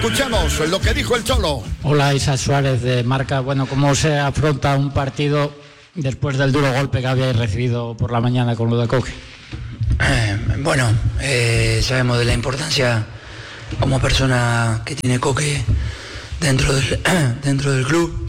Escuchemos lo que dijo el Cholo. Hola, Isa Suárez de Marca. Bueno, ¿cómo se afronta un partido después del duro golpe que habíais recibido por la mañana con lo de Coque? Sabemos de la importancia como persona que tiene Coque dentro del club.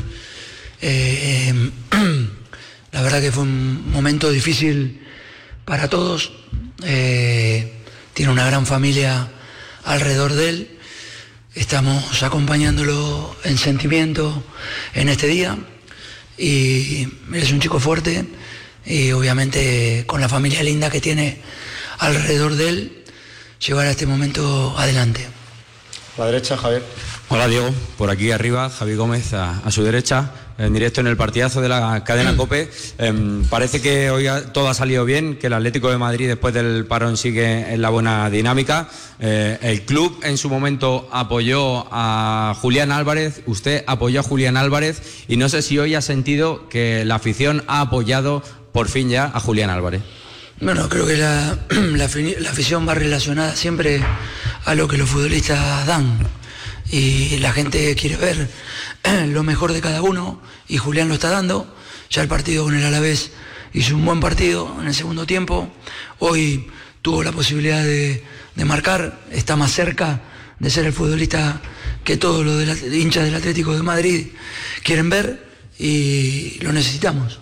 La verdad que fue un momento difícil para todos. Tiene una gran familia alrededor de él. Estamos acompañándolo en sentimiento en este día y es un chico fuerte y obviamente con la familia linda que tiene alrededor de él, llevar a este momento adelante. A la derecha, Javier. Hola Diego, por aquí arriba Javi Gómez a su derecha, en directo en el partidazo de la cadena COPE. Parece que hoy todo ha salido bien, que el Atlético de Madrid después del parón sigue en la buena dinámica. El club en su momento apoyó a Julián Álvarez, usted apoyó a Julián Álvarez y no sé si hoy ha sentido que la afición ha apoyado por fin ya a Julián Álvarez. Bueno, creo que la afición va relacionada siempre a lo que los futbolistas dan. Y la gente quiere ver lo mejor de cada uno y Julián lo está dando. Ya el partido con el Alavés hizo un buen partido en el segundo tiempo. Hoy tuvo la posibilidad de marcar, está más cerca de ser el futbolista que todos los hinchas del Atlético de Madrid quieren ver y lo necesitamos.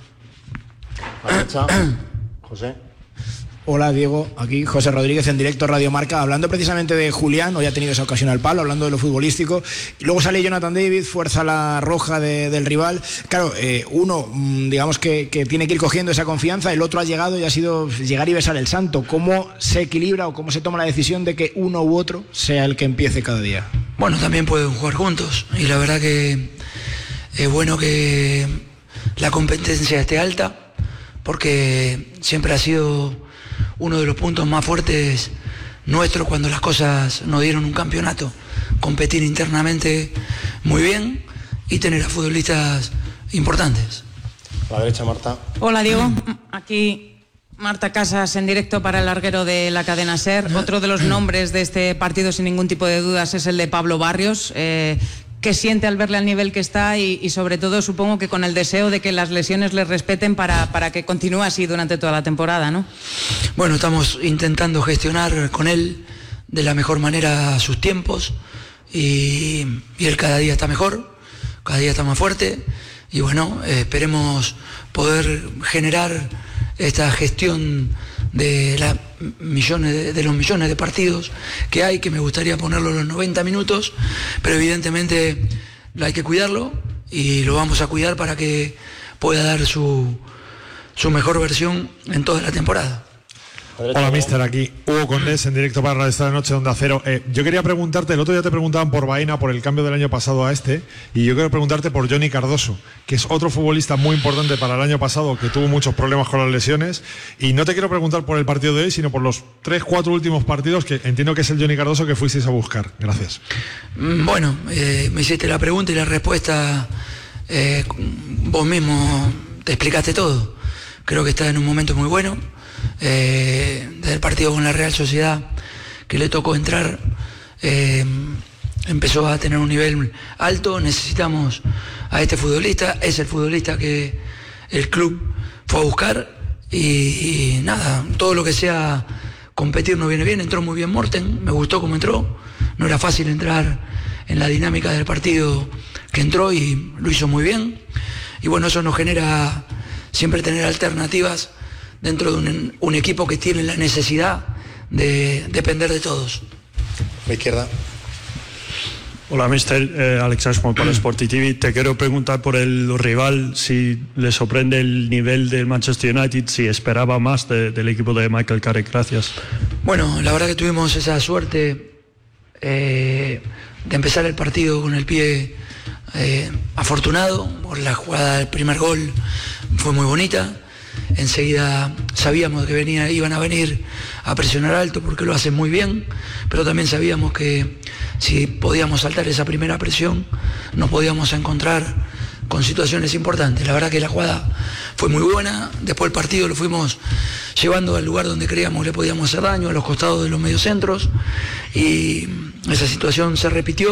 José. Hola Diego, aquí José Rodríguez en directo Radio Marca, hablando precisamente de Julián. Hoy ha tenido esa ocasión al palo, hablando de lo futbolístico. Y luego sale Jonathan David, fuerza la roja del rival. Claro, uno, digamos que tiene que ir cogiendo esa confianza, el otro ha llegado y ha sido llegar y besar el santo. ¿Cómo se equilibra o cómo se toma la decisión de que uno u otro sea el que empiece cada día? Bueno, también pueden jugar juntos y la verdad que es bueno que la competencia esté alta porque siempre ha sido uno de los puntos más fuertes nuestros cuando las cosas nos dieron un campeonato. Competir internamente muy bien y tener a futbolistas importantes. A la derecha, Marta. Hola Diego, aquí Marta Casas en directo para el larguero de la cadena SER. Otro de los nombres de este partido sin ningún tipo de dudas es el de Pablo Barrios. ¿Qué siente al verle al nivel que está y sobre todo supongo que con el deseo de que las lesiones le respeten para que continúe así durante toda la temporada, ¿no? Bueno, estamos intentando gestionar con él de la mejor manera sus tiempos y él cada día está mejor, cada día está más fuerte y bueno, esperemos poder generar esta gestión de los millones de partidos que hay, que me gustaría ponerlo los 90 minutos, pero evidentemente hay que cuidarlo y lo vamos a cuidar para que pueda dar su mejor versión en toda la temporada. Hola mister, aquí Hugo Condés en directo para Radio Esta de Noche de Onda Cero. Yo quería preguntarte, el otro día te preguntaban por Baena, por el cambio del año pasado a este, y yo quiero preguntarte por Johnny Cardoso, que es otro futbolista muy importante para el año pasado, que tuvo muchos problemas con las lesiones, y no te quiero preguntar por el partido de hoy, sino por los 3-4 últimos partidos, que entiendo que es el Johnny Cardoso que fuisteis a buscar. Gracias. Bueno, me hiciste la pregunta y la respuesta, vos mismo te explicaste todo. Creo que está en un momento muy bueno. Desde el partido con la Real Sociedad que le tocó entrar, empezó a tener un nivel alto. Necesitamos a este futbolista, es el futbolista que el club fue a buscar y nada, todo lo que sea competir nos viene bien. Entró muy bien Morten, me gustó cómo entró, no era fácil entrar en la dinámica del partido que entró y lo hizo muy bien y bueno, eso nos genera siempre tener alternativas dentro de un equipo que tiene la necesidad de depender de todos. A la izquierda. Hola, mister. Alex Ashmore para Sporty TV. Te quiero preguntar por el rival, si le sorprende el nivel del Manchester United, si esperaba más del equipo de Michael Carrick. Gracias. Bueno, la verdad que tuvimos esa suerte de empezar el partido con el pie afortunado por la jugada del primer gol. Fue muy bonita. Enseguida sabíamos que iban a venir a presionar alto porque lo hacen muy bien, pero también sabíamos que si podíamos saltar esa primera presión nos podíamos encontrar con situaciones importantes. La verdad que la jugada fue muy buena, después el partido lo fuimos llevando al lugar donde creíamos que le podíamos hacer daño, a los costados de los mediocentros, y esa situación se repitió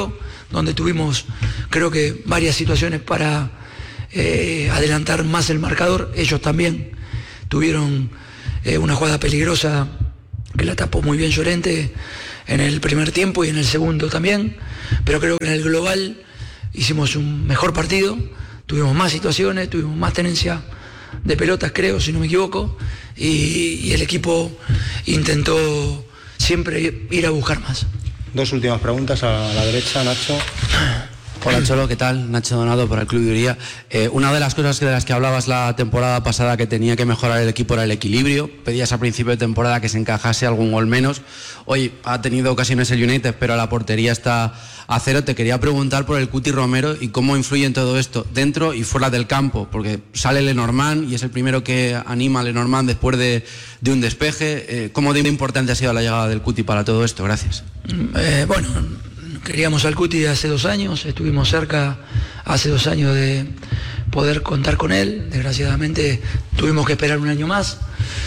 donde tuvimos, creo que, varias situaciones para adelantar más el marcador. Ellos también tuvieron una jugada peligrosa que la tapó muy bien Llorente en el primer tiempo y en el segundo también, pero creo que en el global hicimos un mejor partido, tuvimos más situaciones, tuvimos más tenencia de pelotas, creo, si no me equivoco, y el equipo intentó siempre ir a buscar más. Dos últimas preguntas a la derecha, Nacho. Hola Cholo, ¿qué tal? Nacho Donado para el Club de Uría. Una de las cosas de las que hablabas la temporada pasada que tenía que mejorar el equipo era el equilibrio. Pedías a principio de temporada que se encajase algún gol menos. Hoy ha tenido ocasiones el United, pero la portería está a cero. Te quería preguntar por el Cuti Romero y cómo influye en todo esto, dentro y fuera del campo, porque sale Lenormand y es el primero que anima a Lenormand después de un despeje. ¿Cómo de importante ha sido la llegada del Cuti para todo esto? Gracias. Bueno, queríamos al Cuti hace 2 años, estuvimos cerca hace 2 años de poder contar con él. Desgraciadamente tuvimos que esperar un año más.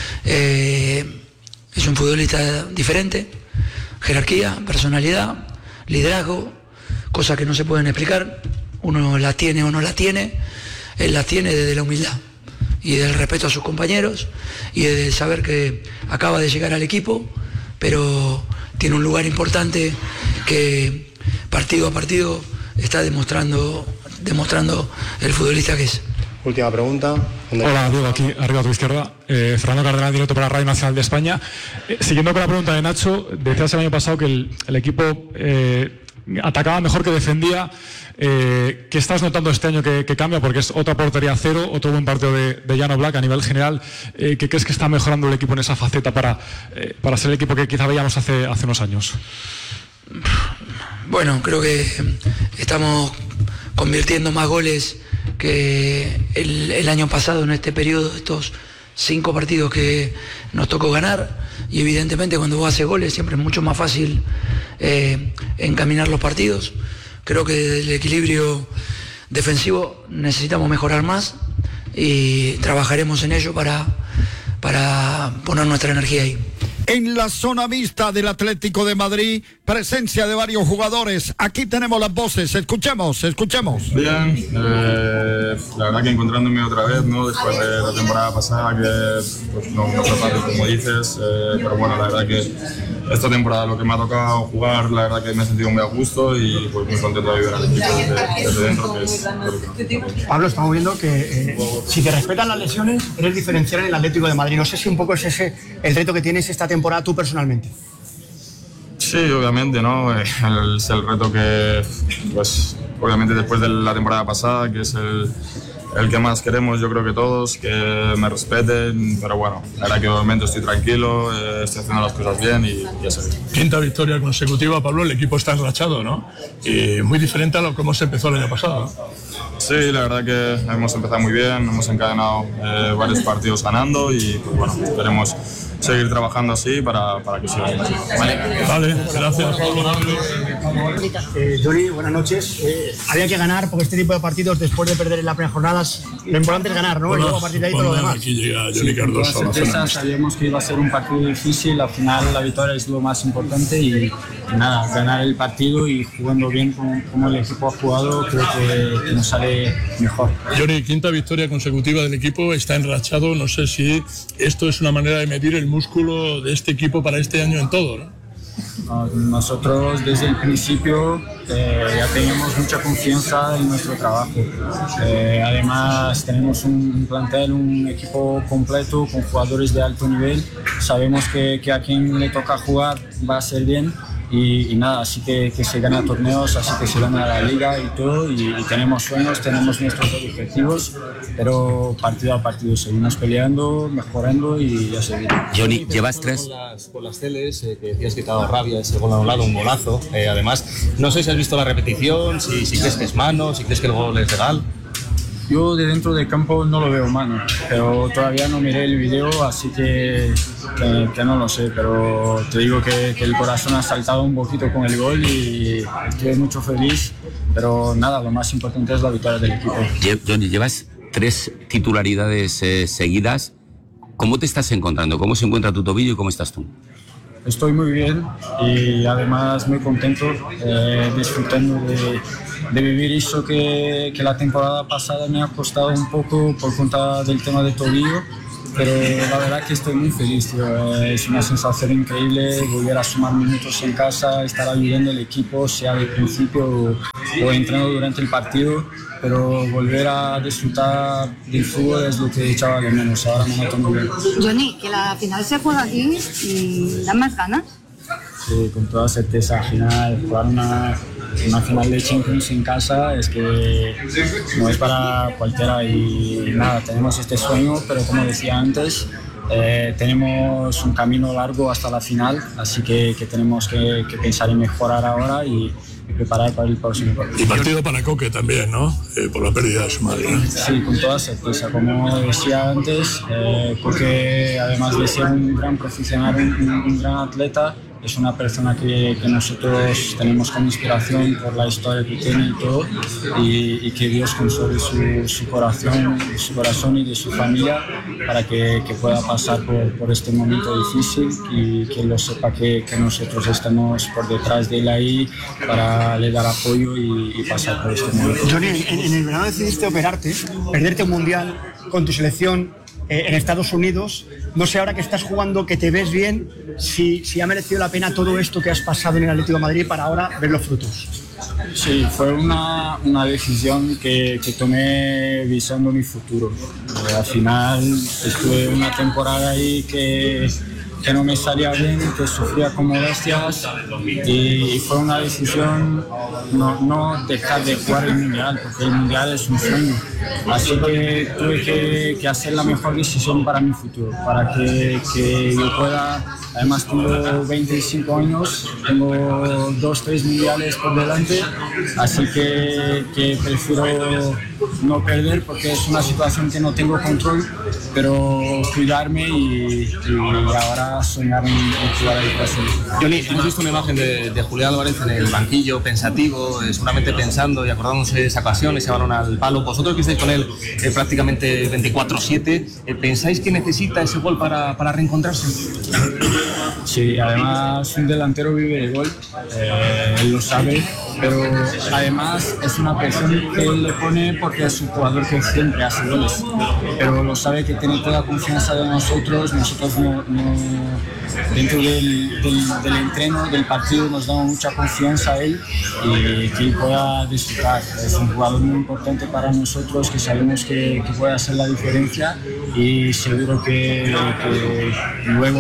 Es un futbolista diferente, jerarquía, personalidad, liderazgo, cosas que no se pueden explicar. Uno la tiene o no la tiene, él la tiene desde la humildad y del respeto a sus compañeros y de saber que acaba de llegar al equipo, pero tiene un lugar importante que partido a partido está demostrando el futbolista que es. Última pregunta. Hola Diego, aquí arriba a tu izquierda. Fernando Cardenal, directo para Radio Nacional de España. Siguiendo con la pregunta de Nacho, decías el año pasado que el equipo atacaba mejor que defendía. ¿Qué estás notando este año que cambia? Porque es otra portería cero, otro buen partido de Jan Oblak a nivel general. ¿Qué crees que está mejorando el equipo en esa faceta para ser el equipo que quizá veíamos hace unos años? Bueno, creo que estamos convirtiendo más goles que el año pasado en este periodo, estos 5 partidos que nos tocó ganar, y evidentemente cuando vos haces goles siempre es mucho más fácil encaminar los partidos. Creo que el equilibrio defensivo necesitamos mejorar más y trabajaremos en ello para poner nuestra energía ahí. En la zona mixta del Atlético de Madrid, presencia de varios jugadores. Aquí tenemos las voces, escuchemos. Bien, la verdad que encontrándome otra vez, ¿no? Después de la temporada pasada, que pues, no fue fácil como dices, pero bueno, la verdad que esta temporada lo que me ha tocado jugar, la verdad que me he sentido muy a gusto y pues muy contento de vivir al equipo desde dentro, que es... Pablo, estamos viendo que si te respetan las lesiones, eres diferencial en el Atlético de Madrid. No sé si un poco es ese el reto que tienes esta temporada tú personalmente. Sí, obviamente, ¿no? Es el reto que, pues, obviamente después de la temporada pasada, que es el que más queremos, yo creo que todos, que me respeten, pero bueno, la verdad que de momento estoy tranquilo, estoy haciendo las cosas bien y ya sé. 5ª victoria consecutiva, Pablo, el equipo está enrachado, ¿no? Y muy diferente a lo que hemos empezado el año pasado, ¿no? Sí, la verdad que hemos empezado muy bien, hemos encadenado varios partidos ganando y pues bueno, esperemos seguir trabajando así para que siga siendo así. Vale, gracias Pablo. Johnny, buenas noches. Había que ganar porque este tipo de partidos, después de perder en las primeras jornadas, lo importante es ganar, ¿no? Bueno, y luego a partir de ahí todo lo demás. Aquí llega Johnny Cardoso. Sabíamos que iba a ser un partido difícil, al final la victoria es lo más importante y nada, ganar el partido y jugando bien como el equipo ha jugado, creo que nos sale mejor. Johnny, 5ª victoria consecutiva del equipo, está enrachado, no sé si esto es una manera de medir el músculo de este equipo para este año en todo, ¿no? Nosotros desde el principio ya teníamos mucha confianza en nuestro trabajo. Además tenemos un plantel, un equipo completo con jugadores de alto nivel. Sabemos que a quien le toca jugar va a ser bien y nada, así que se gana torneos, así que se gana la liga y todo y tenemos sueños, tenemos nuestros objetivos, pero partido a partido seguimos peleando, mejorando y ya seguiremos. Johnny, llevas 3 por las teles, que decías que te ha dado rabia ese gol anulado, un golazo. Además, no sé si has visto la repetición, si crees que es mano, si crees que el gol es legal. Yo de dentro del campo no lo veo mano, pero todavía no miré el video, así que no lo sé, pero te digo que el corazón ha saltado un poquito con el gol y estoy mucho feliz, pero nada, lo más importante es la victoria del equipo. Johnny, llevas 3 titularidades seguidas. ¿Cómo te estás encontrando? ¿Cómo se encuentra tu tobillo y cómo estás tú? estoy muy bien y además muy contento, disfrutando de vivir eso que la temporada pasada me ha costado un poco por cuenta del tema de tobillo, pero la verdad que estoy muy feliz, tío. Es una sensación increíble volver a sumar minutos en casa, estar ayudando al equipo, sea de principio o entrando durante el partido, pero volver a disfrutar del fútbol es lo que echaba de menos. Ahora me noto muy bien. Johnny, que la final se juega aquí y dan más ganas. Sí, con toda certeza. Al final, jugar una final de Champions en casa es que no es para cualquiera y nada, tenemos este sueño, pero como decía antes, tenemos un camino largo hasta la final, así que tenemos que pensar en mejorar ahora y preparar para el próximo partido. Y partido para Coque también, ¿no? Por la pérdida de su madre. Sí, con toda certeza. Como decía antes, Coque, además de ser un gran profesional, un gran atleta, es una persona que nosotros tenemos como inspiración por la historia que tiene y todo, y que Dios console su corazón y de su familia para que pueda pasar por este momento difícil y que lo sepa que nosotros estamos por detrás de él ahí para le dar apoyo y pasar por este momento. Johnny, en el verano decidiste operarte, perderte un mundial con tu selección en Estados Unidos. No sé, ahora que estás jugando, que te ves bien, si ha merecido la pena todo esto que has pasado en el Atlético de Madrid para ahora ver los frutos. Sí, fue una decisión que tomé visando mi futuro. Al final estuve una temporada ahí que no me salía bien, que sufría con molestias y fue una decisión no dejar de jugar el Mundial, porque el Mundial es un sueño. Así que tuve que hacer la mejor decisión para mi futuro, para que yo pueda. Además tengo 25 años, tengo 2-3 mundiales por delante, así que prefiero no perder porque es una situación que no tengo control, pero cuidarme y ahora soñar en jugar el próximo. Johnny, hemos visto una imagen de Julián Álvarez en el banquillo, pensativo, seguramente pensando y acordándose de esa ocasión, ese balón al palo. Vosotros que estáis con él prácticamente 24/7, ¿pensáis que necesita ese gol para reencontrarse? Sí, además un delantero vive de gol, él lo sabe, pero además es una presión que él le pone porque es un jugador que siempre hace goles, pero lo sabe que tiene toda confianza de nosotros no, dentro del entreno, del partido nos damos mucha confianza a él y que él pueda disfrutar. Es un jugador muy importante para nosotros que sabemos que puede hacer la diferencia y seguro que luego